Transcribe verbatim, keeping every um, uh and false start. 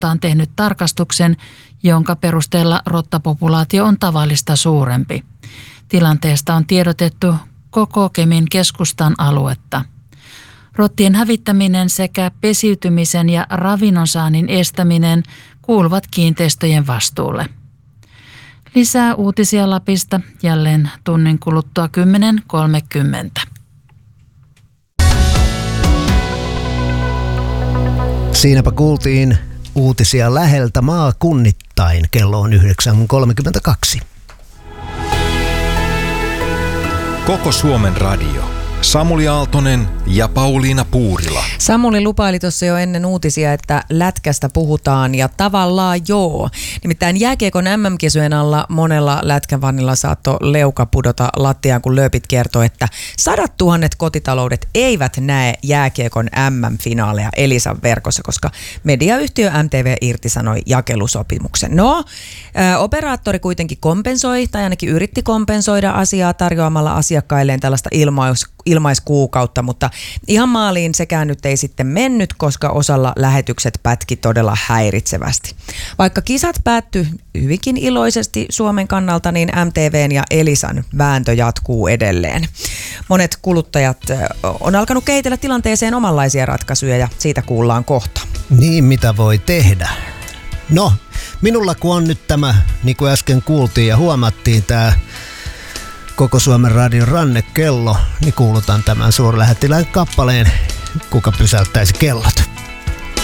on tehnyt tarkastuksen, jonka perusteella rottapopulaatio on tavallista suurempi. Tilanteesta on tiedotettu koko Kemin keskustan aluetta. Rottien hävittäminen sekä pesiytymisen ja ravinnonsaannin estäminen kuuluvat kiinteistöjen vastuulle. Lisää uutisia Lapista jälleen tunnin kuluttua kymmenen kolmekymmentä. Siinäpä kuultiin uutisia läheltä maakunnittain. Kello on yhdeksän kolmekymmentäkaksi. Koko Suomen radio. Samuli Aaltonen ja Pauliina Puurila. Samuli lupaili tuossa jo ennen uutisia, että lätkästä puhutaan ja tavallaan joo. Nimittäin jääkiekon äm äm-kisojen alla monella lätkävannilla saattoi leuka pudota lattiaan, kun lööpit kertoi, että sadat tuhannet kotitaloudet eivät näe jääkiekon äm äm-finaaleja Elisan verkossa, koska mediayhtiö M T V irtisanoi jakelusopimuksen. No, ä, operaattori kuitenkin kompensoi, tai ainakin yritti kompensoida asiaa tarjoamalla asiakkailleen tällaista ilmaus ilmaiskuukautta, mutta ihan maaliin sekään nyt ei sitten mennyt, koska osalla lähetykset pätki todella häiritsevästi. Vaikka kisat päättyi hyvinkin iloisesti Suomen kannalta, niin M T V:n ja Elisan vääntö jatkuu edelleen. Monet kuluttajat on alkanut kehitellä tilanteeseen omanlaisia ratkaisuja ja siitä kuullaan kohta. Niin, mitä voi tehdä? No, minulla kun on nyt tämä, niin kuin äsken kuultiin ja huomattiin, tämä Koko Suomen radion rannekello, niin kuulutan tämän suurlähettilään kappaleen, kuka pysäyttäisi kellot.